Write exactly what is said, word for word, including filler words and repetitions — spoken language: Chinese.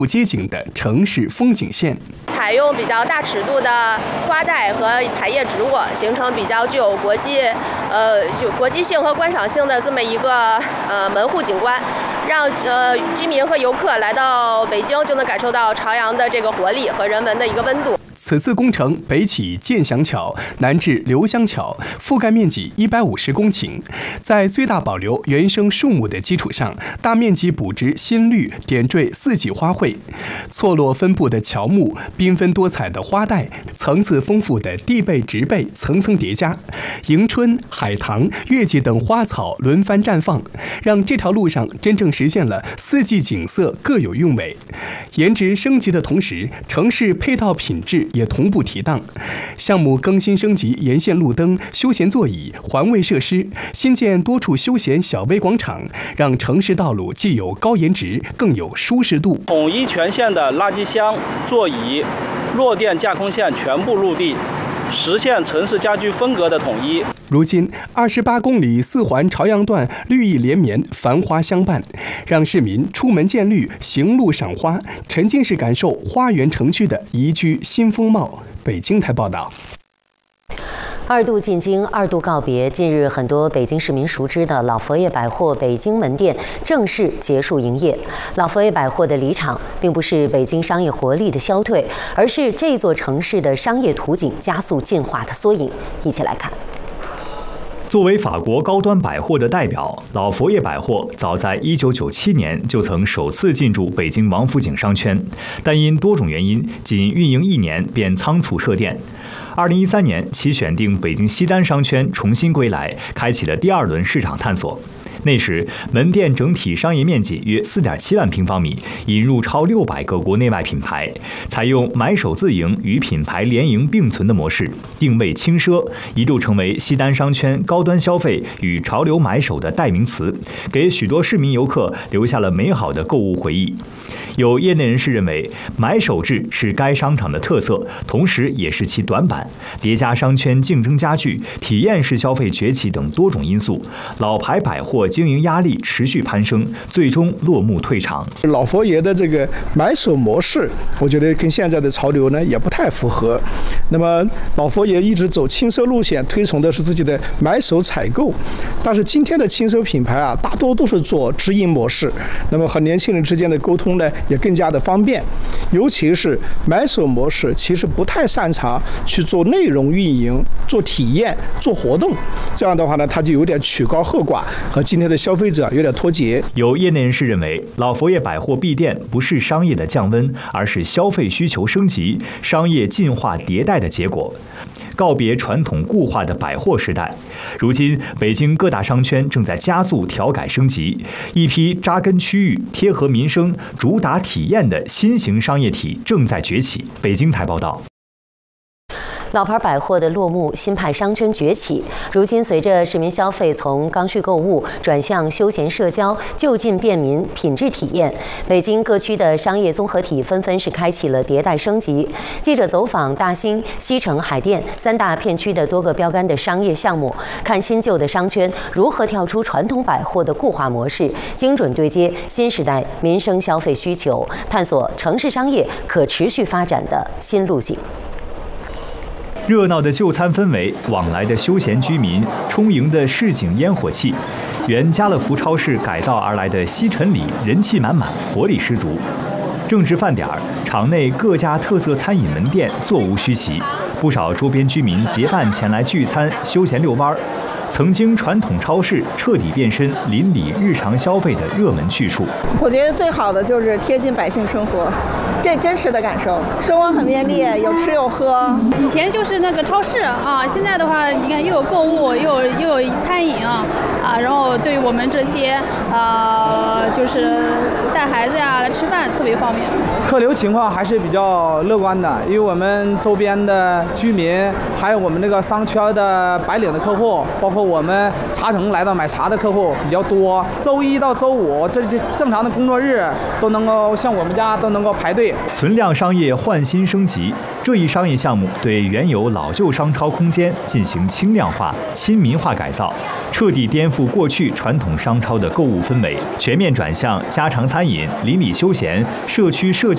街景的城市风景线。 采用比较大尺度的花带和彩叶植物，形成比较具有国际呃就国际性和观赏性的这么一个呃门户景观，让呃居民和游客来到北京就能感受到朝阳的这个活力和人文的一个温度。 此次工程北起建祥桥，南至刘香桥，覆盖面积一百五十公顷，在最大保留原生树木的基础上，大面积补植新绿，点缀四季花卉，错落分布的乔木，缤纷多彩的花带，层次丰富的地被植被层层叠加，迎春、海棠、月季等花草轮番绽放，让这条路上真正实现了四季景色各有韵味。颜值升级的同时，城市配套品质也同步提档，项目更新升级沿线路灯、休闲座椅、环卫设施，新建多处休闲小微广场，让城市道路既有高颜值，更有舒适度。 统一全线的垃圾箱、座椅、弱电架空线全部入地，实现城市家居风格的统一。 如今，二十八公里四环朝阳段绿意连绵，繁花相伴，让市民出门见绿，行路赏花，沉浸式感受花园城区的宜居新风貌。北京台报道。 二度进京，二度告别。近日，很多北京市民熟知的老佛爷百货北京门店正式结束营业。老佛爷百货的离场，并不是北京商业活力的消退，而是这座城市的商业图景加速进化的缩影。一起来看。 作为法国高端百货的代表，老佛爷百货早在一九九七年就曾首次进驻北京王府井商圈，但因多种原因，仅运营一年便仓促设店。二零一三年，其选定北京西单商圈重新归来，开启了第二轮市场探索。那时，门店整体商业面积约 四点七万平方米，引入超六百个国内外品牌，采用买手自营与品牌联营并存的模式，定位轻奢，一度成为西单商圈高端消费与潮流买手的代名词，给许多市民游客留下了美好的购物回忆。有业内人士认为，买手制是该商场的特色，同时也是其短板。叠加商圈竞争加剧、体验式消费崛起等多种因素，老牌百货经营压力持续攀升，最终落幕退场。 老佛爷的这个买手模式，我觉得跟现在的潮流呢也不太符合。那么老佛爷一直走轻奢路线，推崇的是自己的买手采购，但是今天的轻奢品牌啊，大多都是做直营模式，那么和年轻人之间的沟通呢也更加的方便。尤其是买手模式，其实不太擅长去做内容运营、做体验、做活动，这样的话呢，它就有点曲高和寡，和今天的消费者有点脱节。 有业内人士认为，老佛爷百货闭店不是商业的降温，而是消费需求升级、商业进化迭代的结果。告别传统固化的百货时代，如今北京各大商圈正在加速调改升级，一批扎根区域、贴合民生、主打体验的新型商业体正在崛起。北京台报道。 老牌百货的落幕，新派商圈崛起。如今，随着市民消费从刚需购物转向休闲社交、就近便民、品质体验，北京各区的商业综合体纷纷是开启了迭代升级。记者走访大兴、西城、海淀三大片区的多个标杆的商业项目，看新旧的商圈如何跳出传统百货的固化模式，精准对接新时代民生消费需求，探索城市商业可持续发展的新路径。 热闹的就餐氛围，往来的休闲居民，充盈的市井烟火气，原家乐福超市改造而来的西城里人气满满，活力十足。正值饭点儿，场内各家特色餐饮门店座无虚席，不少周边居民结伴前来聚餐、休闲遛弯儿。曾经传统超市彻底变身邻里日常消费的热门去处。 我觉得最好的就是贴近百姓生活，这真实的感受，生活很便利，有吃有喝。 以前就是那个超市啊，现在的话，你看又有购物，又有又有餐饮啊，啊，然后对于我们这些啊、呃，就是带孩子呀来吃饭特别方便。 客流情况还是比较乐观的，因为我们周边的居民，还有我们那个商圈的白领的客户，包括我们茶城来到买茶的客户比较多。周一到周五这这正常的工作日都能够像我们家都能够排队。 存量商业换新升级，这一商业项目对原有老旧商超空间进行轻量化、亲民化改造，彻底颠覆过去传统商超的购物氛围，全面转向家常餐饮、邻里休闲、社区社交